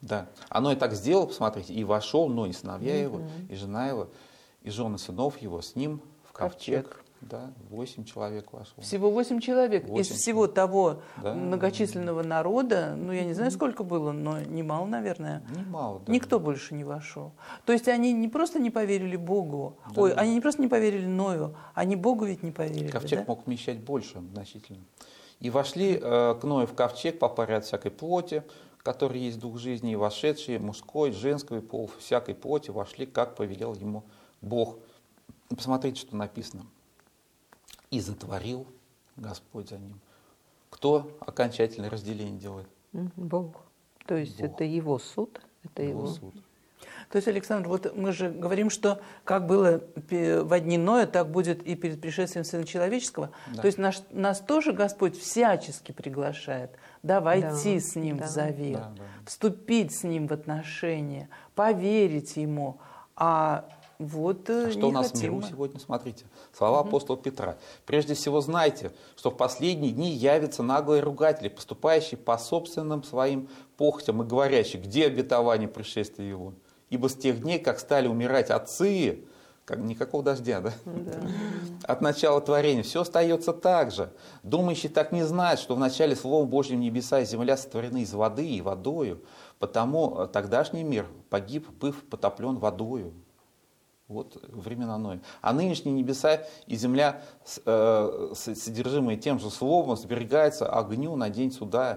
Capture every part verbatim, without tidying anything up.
Да, оно и так сделало, посмотрите, и вошел, но и сыновья его, и жена его, и жены сынов его с ним в ковчег. Ковчег. Да, восемь человек вошло. Всего восемь человек. Из Восемь всего того Да. многочисленного народа, ну, я не знаю, сколько было, но немало, наверное. Немало, да. Никто больше не вошел. То есть они не просто не поверили Богу, Да. ой, они не просто не поверили Ною, они Богу ведь не поверили. Ковчег да? мог вмещать больше значительно. И вошли э, к Ною в ковчег по паре от всякой плоти, который есть дух жизни, и вошедшие мужской, женской пол, всякой плоти вошли, как повелел ему Бог. Посмотрите, что написано. И затворил Господь за ним. Кто окончательное разделение делает? Бог. То есть Бог. это его суд, это Его его. суд. То есть, Александр, вот мы же говорим, что как было во дни Ноя, так будет и перед пришествием Сына Человеческого. Да. То есть наш, нас тоже Господь всячески приглашает, да, войти Да, с Ним да. в завет, Да, да. вступить с Ним в отношения, поверить Ему. А вот А не что у нас в хотим миру мы. сегодня? Смотрите, слова апостола Петра. «Прежде всего знайте, что в последние дни явятся наглые ругатели, поступающие по собственным своим похотям и говорящие, где обетование пришествия его? Ибо с тех дней, как стали умирать отцы, как никакого дождя, да? От начала творения, все остается так же. Думающие так не знают, что в начале Словом Божьим небеса и земля сотворены из воды и водою, потому тогдашний мир погиб, быв потоплен водою». Вот времена Ноя. А нынешние небеса и земля, э, содержимые тем же словом, сберегаются огню на день суда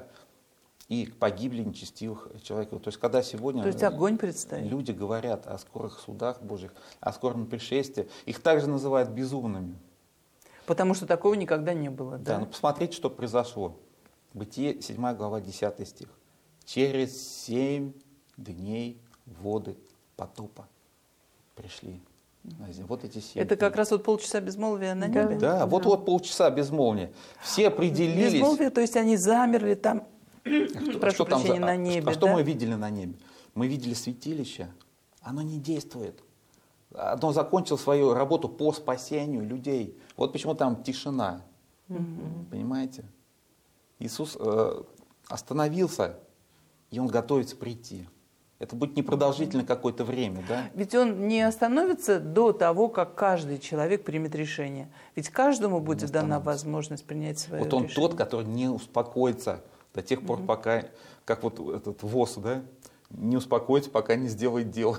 и погибли нечестивых человеков. То есть, когда сегодня То есть огонь предстоит. люди говорят о скорых судах Божьих, о скором пришествии, их также называют безумными. Потому что такого никогда не было. Да, Да? ну посмотрите, что произошло. Бытие, седьмая глава, десятый стих. «Через семь дней воды потопа пришли на землю». Вот эти семь. Это как раз вот полчаса безмолвия на Да. небе? Да, вот-вот полчаса безмолвия. Все определились. Безмолвие, то есть они замерли там, Что- прошу что там прощения, за- на а небе. А что да? мы видели на небе? Мы видели святилище. Оно не действует. Оно закончило свою работу по спасению людей. Вот почему там тишина. Понимаете? Иисус э, остановился, и Он готовится прийти. Это будет непродолжительно какое-то время, да? Ведь он не остановится до того, как каждый человек примет решение. Ведь каждому будет дана остановится. возможность принять свое Вот он решение. тот, который не успокоится до тех пор, пока, как вот этот воз, да, не успокоится, пока не сделает дело.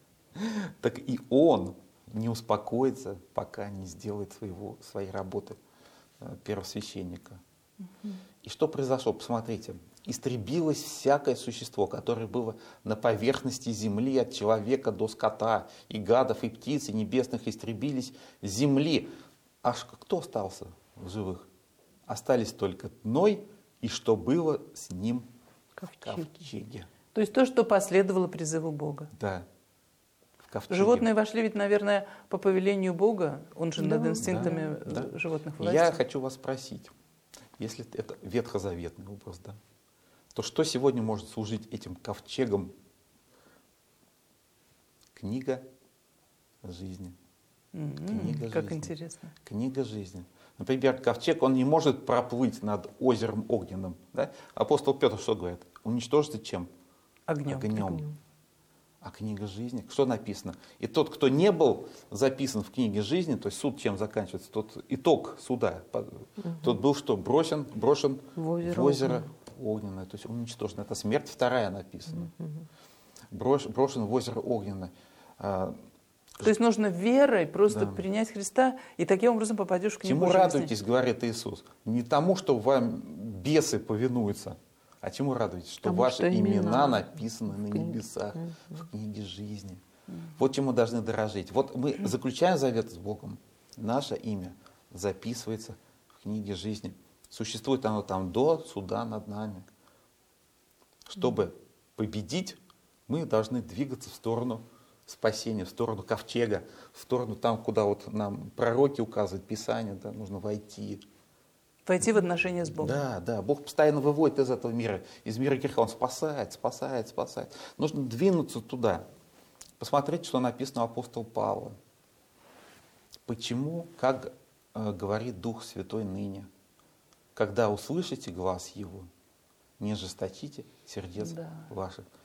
Так и он не успокоится, пока не сделает своего, своей работы э, первосвященника. И что произошло? Посмотрите. «Истребилось всякое существо, которое было на поверхности земли, от человека до скота, и гадов, и птиц, и небесных истребились с земли». Аж кто остался в живых? Остались только Ной и что было с ним в Ковчеге. ковчеге. То есть то, что последовало призыву Бога. Да, в ковчеге. Животные вошли ведь, наверное, по повелению Бога. Он же Да. над инстинктами Да, э, да. животных Я властен. хочу вас спросить, если это ветхозаветный образ, да, то что сегодня может служить этим ковчегом? Книга жизни. М, Книга Как жизни. интересно. Книга жизни. Например, ковчег, он не может проплыть над озером огненным. Да? Апостол Петр что говорит? Уничтожится чем? Огнем. Огнем. А книга жизни, что написано? И тот, кто не был записан в книге жизни, то есть суд чем заканчивается, тот итог суда, тот был что? Брошен, брошен В озеро в озеро огненное, то есть уничтожен. Это смерть вторая написана. Брош- брошен в озеро огненное. А, То есть нужно верой просто Да. принять Христа, и таким образом попадешь в книгу Чему жизни. радуетесь, говорит Иисус? Не тому, что вам бесы повинуются, а чему радуетесь? Что Тому, ваши что имена, имена написаны на книге. небесах, в книге жизни. Вот чему должны дорожить. Вот мы заключаем завет с Богом, наше имя записывается в книге жизни. Существует оно там до суда над нами. Чтобы победить, мы должны двигаться в сторону спасения, в сторону ковчега, в сторону там, куда вот нам пророки указывают, Писание, да, нужно войти. Войти в отношения с Богом. Да, да, Бог постоянно выводит из этого мира, из мира греха, Он спасает, спасает, спасает. Нужно двинуться туда. Посмотрите, что написано у апостола Павла. Почему, как э, говорит Дух Святой ныне, когда услышите глаз Его, не ожесточите сердец Да. ваших.